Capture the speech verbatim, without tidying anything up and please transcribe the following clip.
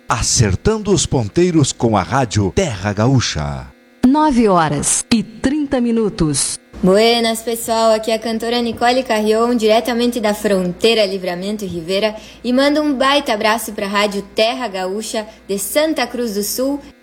Acertando os ponteiros com a rádio Terra Gaúcha. nove horas e trinta minutos. Buenas, pessoal, aqui é a cantora Nicole Carrion, diretamente da fronteira Livramento e Rivera, e mando um baita abraço para a rádio Terra Gaúcha de Santa Cruz do Sul